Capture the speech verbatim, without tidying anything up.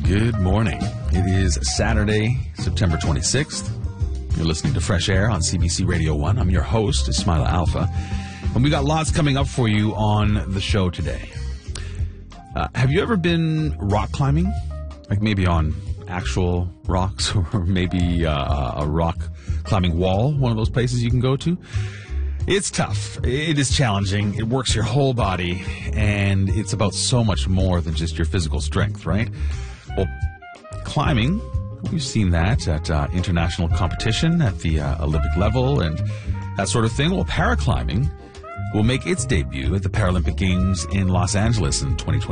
Good morning. It is Saturday, September twenty-sixth. You're listening to Fresh Air on C B C Radio one. I'm your host, Ismaila Alfa. And we got lots coming up for you on the show today. Uh, have you ever been rock climbing? Like maybe on actual rocks or maybe uh, a rock climbing wall, one of those places you can go to? It's tough. It is challenging. It works your whole body, and it's about so much more than just your physical strength, right? Well, climbing, we've seen that at uh, international competition at the uh, Olympic level and that sort of thing. Well, paraclimbing will make its debut at the Paralympic Games in Los Angeles in twenty twenty.